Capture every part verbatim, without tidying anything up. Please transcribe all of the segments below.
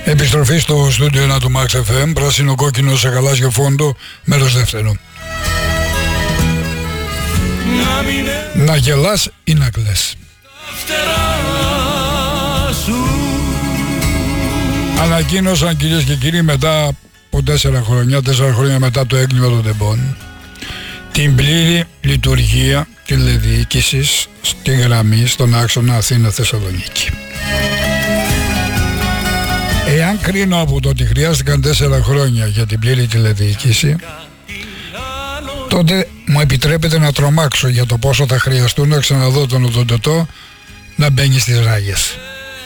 Επιστροφή στο στούντιο ένα του Max εφ εμ, πράσινο κόκκινο σε γαλάζιο φόντο, μέρος δεύτερο. Να, να γελάς ή να κλαις. Ανακοίνωσαν, κυρίες και κύριοι, μετά από τέσσερα χρόνια, τέσσερα χρόνια μετά το έγκλημα των τεμπών, την πλήρη λειτουργία τηλεδιοίκησης στη γραμμή στον άξονα Αθήνα-Θεσσαλονίκη. Εάν κρίνω από το ότι χρειάστηκαν τέσσερα χρόνια για την πλήρη τηλεδιοίκηση, τότε μου επιτρέπετε να τρομάξω για το πόσο θα χρειαστούν να ξαναδώ τον οδοντοτό να μπαίνει στις ράγες.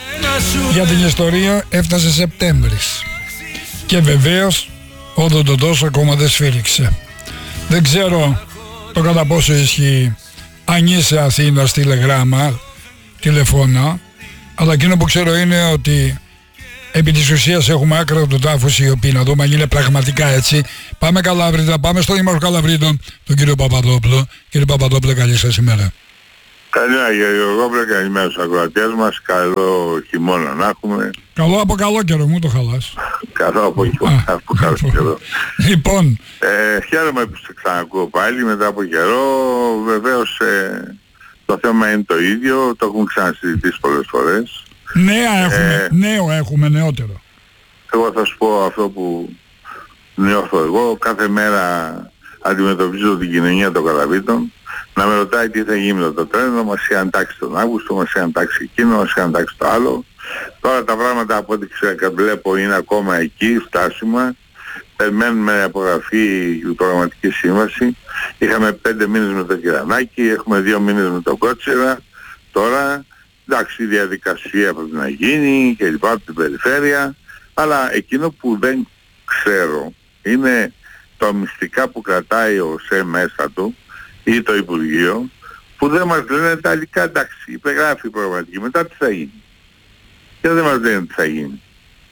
Για την ιστορία έφτασε Σεπτέμβρης και βεβαίως ο οδοντοτός ακόμα δεν σφύριξε. Δεν ξέρω το κατά πόσο ισχύει. Αν είσαι Αθήνα, στείλε γράμμα, τηλεφώνα, αλλά εκείνο που ξέρω είναι ότι επί της ουσίας έχουμε άκρα του τάφους οι οποίοι, να δούμε αν είναι πραγματικά έτσι. Πάμε Καλάβρητα, πάμε στον Δήμαρχο Καλαβρίτων, τον κύριο Παπαδόπουλο. Κύριε Παπαδόπουλο, καλή σας ημέρα. Καλημέρα κύριε Γιωργόπουλε, καλημέρα στους ακροατές μας. Καλό χειμώνα να έχουμε. Καλό από καλό καιρό, μου το χαλάς. Καλό από χειμώνα, από καλό καιρό. Λοιπόν. Ε, χαίρομαι που σε ξανακούω πάλι μετά από καιρό. Βεβαίως ε, το θέμα είναι το ίδιο, το έχουμε ξανασυζητήσει πολλές φορές. Νέα έχουμε, ε, νέο έχουμε, νεότερο. Εγώ θα σου πω αυτό που νιώθω εγώ. Κάθε μέρα αντιμετωπίζω την κοινωνία των Καλαβρίτων να με ρωτάει τι θα γίνει με το τρένο, μας είχαν τάξει τον Αύγουστο, μας είχαν τάξει εκείνο, μας είχαν τάξει το άλλο. Τώρα τα πράγματα από ό,τι βλέπω είναι ακόμα εκεί, φτάσιμα. Περιμένουμε απογραφή η προγραμματική σύμβαση. Είχαμε πέντε μήνες με το Κυρανάκι, έχουμε δύο μήνες με τον Κότσιρα. Τώρα, εντάξει, η διαδικασία πρέπει να γίνει και λοιπά από την περιφέρεια. Αλλά εκείνο που δεν ξέρω είναι το μυστικά που κρατάει ο ΣΕ μέσα του ή το Υπουργείο, που δεν μας λένε τα αλλικά. Εντάξει, υπεγράφει η προγραμματική, μετά τι θα γίνει. Και δεν μας λένε τι θα γίνει.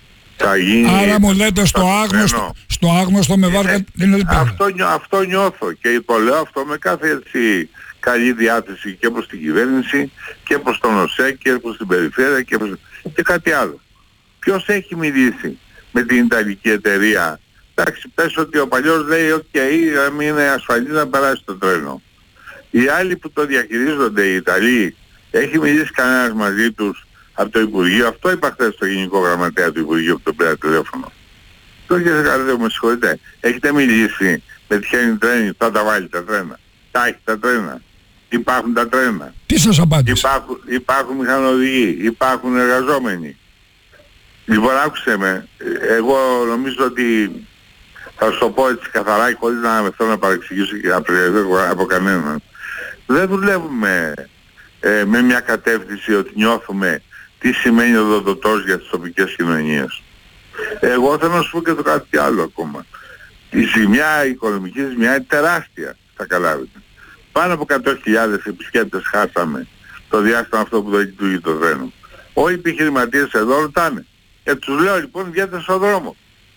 Θα γίνει. Άρα μου λέτε στο άγνωστο, στο άγνωστο με βάρκα την ελπίδα. Αυτό, αυτό νιώθω και το λέω αυτό με κάθε έτσι καλή διάθεση και προς την κυβέρνηση και προς τον ΟΣΕ και προς την περιφέρεια και, προς... και κάτι άλλο. Ποιος έχει μιλήσει με την Ιταλική εταιρεία? Εντάξει, πες ότι ο παλιός λέει οκ, okay, μην είναι ασφαλής να περάσει το τρένο. Οι άλλοι που το διαχειρίζονται, οι Ιταλοί, έχει μιλήσει κανένας μαζί τους από το Υπουργείο? Αυτό είπα χθες στο Γενικό Γραμματέα του Υπουργείου που το πήρα τηλέφωνο. Το κύριε Καρδέου, με συγχωρείτε, έχετε μιλήσει με τυχαίνει τρένη, θα τα βάλει τα τρένα? Τα έχει τα τρένα? Υπάρχουν τα τρένα? Τι σας απάντησε? Υπάρχουν, υπάρχουν μηχανοδηγοί, υπάρχουν εργαζόμενοι. Λοιπόν, άκουσε με, εγώ νομίζω ότι θα σου το πω έτσι καθαρά, χωρίς να με θέλω να παρεξηγήσω και να περιεργήσω από κανέναν. Δεν δουλεύουμε ε, με μια κατεύθυνση ότι νιώθουμε τι σημαίνει ο οδοντοτός για τις τοπικές κοινωνίες. Εγώ θέλω να σου πω και το κάτι άλλο ακόμα. Η ζημιά, η οικονομική ζημιά είναι τεράστια στα Καλάβρητα. Πάνω από εκατό χιλιάδες επισκέπτες χάσαμε το διάστημα αυτό που δεν λειτουργεί το τρένο. Όλοι οι επιχειρηματίες εδώ ρωτάνε. Και τους λέω λοιπόν, βγαίνετε στον δρόμο.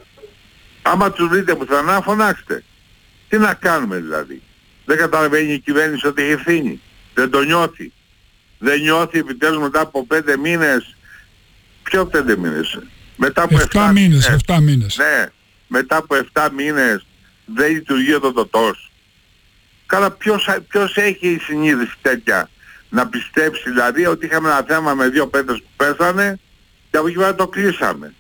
Άμα τους βρείτε πουθενά, φωνάξτε. Τι να κάνουμε δηλαδή? Δεν καταλαβαίνει η κυβέρνηση ότι έχει ευθύνη? Δεν το νιώθει? Δεν νιώθει επιτέλους μετά από πέντε μήνες? Ποιο πέντε μήνες? Μετά από εφτά μήνες, εφτά μήνες. Ναι, μετά από εφτά μήνες δεν λειτουργεί ο οδοντοτός. Καλά, ποιος, ποιος έχει η συνείδηση τέτοια να πιστέψει δηλαδή ότι είχαμε ένα θέμα με δύο πέτρες που πέσανε και από εκεί πέρα το κλείσαμε?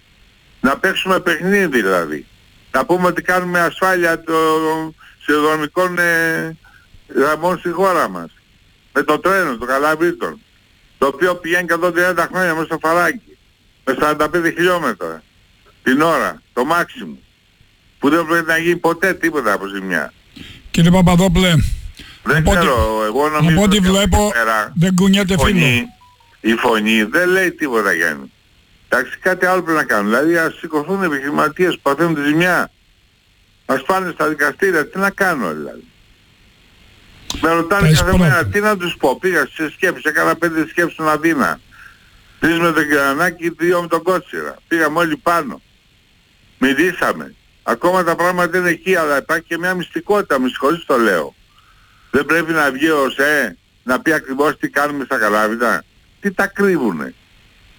Να παίξουμε παιχνίδι δηλαδή. Να πούμε ότι κάνουμε ασφάλεια των σιδηροδρομικών ε, γραμμών στη χώρα μας. Με το τρένο, το Καλαβρίτων, το οποίο πηγαίνει εκατόν τριάντα χρόνια μέσα στο Φαράγγι, με σαράντα πέντε χιλιόμετρα την ώρα, το μάξιμο, που δεν πρέπει να γίνει ποτέ τίποτα από ζημιά. Κύριε Παπαδόπουλε, δεν ξέρω, ό,τι, εγώ νομίζω από ό,τι βλέπω πέρα, δεν κουνιέται φίλο. Η φωνή δεν λέει τίποτα, Γιάννη. Εντάξει, κάτι άλλο πρέπει να κάνουν. Δηλαδή ας σηκωθούν επιχειρηματίες που παθαίνουν τη ζημιά. Ας πάνε στα δικαστήρια. Τι να κάνω δηλαδή? Με ρωτάνε κάθε μέρα, τι να τους πω? Πήγα σε σκέψεις, έκανα πέντε σκέψεις στην Αθήνα. Τρεις με τον Κυρανάκη, δύο με τον Κότσιρα. Πήγαμε όλοι πάνω. Μιλήσαμε. Ακόμα τα πράγματα είναι εκεί, αλλά υπάρχει και μια μυστικότητα, με συγχωρείς το λέω. Δεν πρέπει να βγει ο ΣΕ να πει ακριβώς τι κάνουμε στα Καλάβρητα? Τι τα κρύβουνε?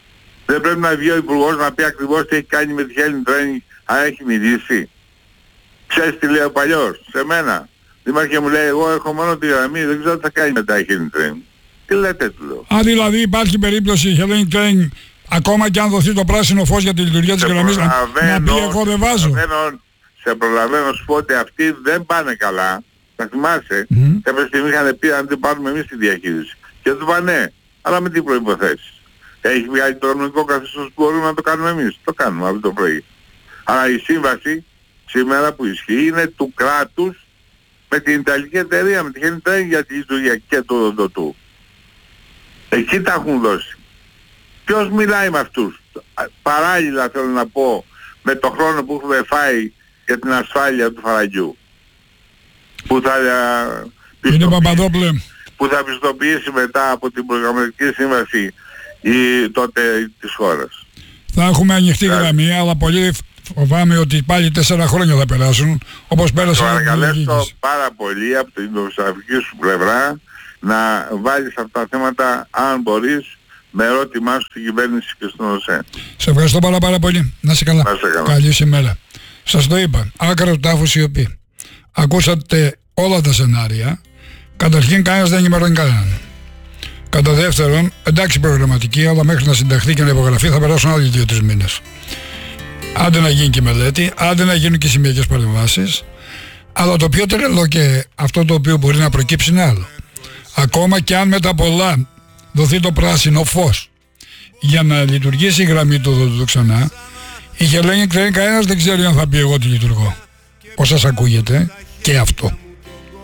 Δεν πρέπει να βγει ο Υπουργός να πει ακριβώς τι έχει κάνει με τη Hellenic Training, αν έχει μιλήσει. Ξέρεις τι λέει ο παλιός, σε μένα. Δήμαρχε μου λέει, εγώ έχω μόνο τη γραμμή, δεν ξέρω τι θα κάνει μετά η Hellenic Training. Τι λέτε, του λέω. Α, δηλαδή υπάρχει περίπτωση η Hellenic Training, ακόμα και αν δοθεί το πράσινο φως για τη λειτουργία της γραμμής, να, να πει εγώ δεν βάζω. Σε προλαβαίνω σου πω ότι αυτοί δεν πάνε καλά. Θα θυμάσαι, mm-hmm. κάποια στιγμή είχαν πει αν δεν πάρουμε εμείς τη διαχείριση. Και του είπα ναι, αλλά με τι προϋποθέσεις. Έχει βγάλει το νομικό καθεστώς που μπορούμε να το κάνουμε εμείς. Το κάνουμε από το πρωί. Αλλά η σύμβαση σήμερα που ισχύει είναι του κράτους με την Ιταλική εταιρεία, με τη Hellenic Training για τη λειτουργία και το οδοντοτού. Εκεί τα έχουν δώσει. Ποιος μιλάει με αυτούς. Παράλληλα θέλω να πω με το χρόνο που έχουμε φάει για την ασφάλεια του φαραγγιού. Που θα, είναι Παπαδόπουλε. Που θα πιστοποιήσει μετά από την προγραμματική σύμβαση η, τότε της χώρας. Θα έχουμε ανοιχτή δηλαδή γραμμή, αλλά πολύ φοβάμαι ότι πάλι τέσσερα χρόνια θα περάσουν, όπως πέρασαν. Το παρακαλέσω πάρα πολύ από την δημοσιογραφική σου πλευρά να βάλεις αυτά τα θέματα, αν μπορείς, με ερώτημά σου στην κυβέρνηση και στον ΟΣΕ. Σε ευχαριστώ πάρα, πάρα πολύ. Να είσαι καλά. Να είσαι καλά. Καλή ημέρα. Σας το είπα. Άκρα του τάφου σιωπή. Ακούσατε όλα τα σενάρια. Καταρχήν κανένας δεν ενημερώνει κανέναν. Κατά δεύτερον, εντάξει προγραμματική, αλλά μέχρι να συνταχθεί και να υπογραφεί θα περάσουν άλλοι δύο τρεις μήνες. Άντε να γίνει και μελέτη, άντε να γίνουν και σημειακές παρεμβάσεις. Αλλά το πιο τρελό και αυτό το οποίο μπορεί να προκύψει είναι άλλο. Ακόμα και αν μετά πολλά δοθεί το πράσινο φως για να λειτουργήσει η γραμμή του οδοντού ξανά, η Hellenic Training κανένας δεν ξέρει αν θα πει εγώ τι λειτουργώ. Πώς σας ακούγεται και αυτό.